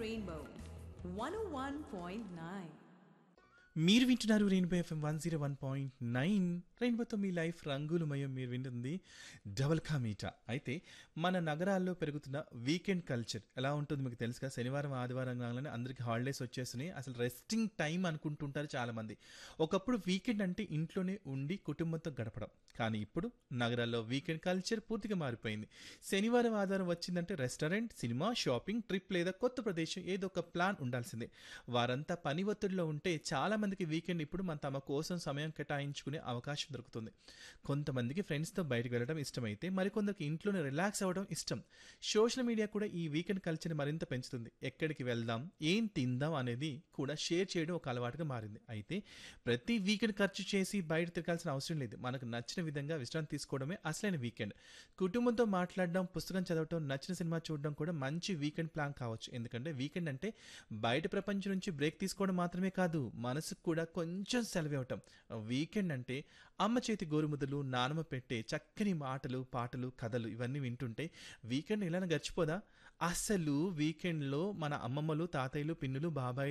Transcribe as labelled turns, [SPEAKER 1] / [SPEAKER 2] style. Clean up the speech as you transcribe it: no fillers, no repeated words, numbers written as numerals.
[SPEAKER 1] Rainbow 101.9.
[SPEAKER 2] మీరు వింటున్నారు rainbow FM 101.9. రెయిన్బోతో మీ లైఫ్ రంగులమయం. మీరు వింటుంది డబల్ కా మీటా. అయితే మన నగరాల్లో పెరుగుతున్న వీకెండ్ కల్చర్ ఎలా ఉంటుంది మీకు తెలుసు కదా. శనివారం ఆదివారం కాగానే అందరికి హాలిడేస్ వచ్చేస్తున్నాయి. అసలు రెస్టింగ్ టైం అనుకుంటుంటారు చాలామంది. ఒకప్పుడు వీకెండ్ అంటే ఇంట్లోనే ఉండి కుటుంబంతో గడపడం. కానీ ఇప్పుడు నగరాల్లో వీకెండ్ కల్చర్ పూర్తిగా మారిపోయింది. శనివారం ఆదివారం వచ్చిందంటే రెస్టారెంట్, సినిమా, షాపింగ్, ట్రిప్ లేదా కొత్త ప్రదేశం ఏదో ఒక ప్లాన్ ఉండాల్సిందే. వారంతా పని ఒత్తిడిలో ఉంటే చాలా మందికి వీకెండ్ ఇప్పుడు తమ కోసం సమయం కేటాయించుకునే అవకాశం దొరుకుతుంది. కొంతమందికి ఫ్రెండ్స్తో బయటకు వెళ్ళడం ఇష్టమైతే మరికొందరికి ఇంట్లోనే రిలాక్స్ అవ్వడం ఇష్టం. సోషల్ మీడియా కూడా ఈ వీకెండ్ కల్చర్ని మరింత పెంచుతుంది. ఎక్కడికి వెళ్దాం, ఏం తిందాం అనేది కూడా షేర్ చేయడం ఒక అలవాటుగా మారింది. అయితే ప్రతి వీకెండ్ ఖర్చు చేసి బయట తిరగాల్సిన అవసరం లేదు. మనకు నచ్చిన విధంగా విశ్రాంతి తీసుకోవడమే అసలైన వీకెండ్. కుటుంబంతో మాట్లాడడం, పుస్తకం చదవడం, నచ్చిన సినిమా చూడడం కూడా మంచి వీకెండ్ ప్లాన్ కావచ్చు. ఎందుకంటే వీకెండ్ అంటే బయట ప్రపంచం నుంచి బ్రేక్ తీసుకోవడం మాత్రమే కాదు, మనసుకు కూడా కొంచెం సెలవివ్వటం. వీకెండ్ అంటే అమ్మ చేతి గోరుముద్దలు, నానమ్మ పెట్టే చక్కని మాటలు, పాటలు, కథలు ఇవన్నీ వింటుంటే వీకెండ్ ఇలా గడిచిపోదా? అసలు వీకెండ్లో మన అమ్మమ్మలు, తాతయ్యలు, పిన్నులు, బాబాయ్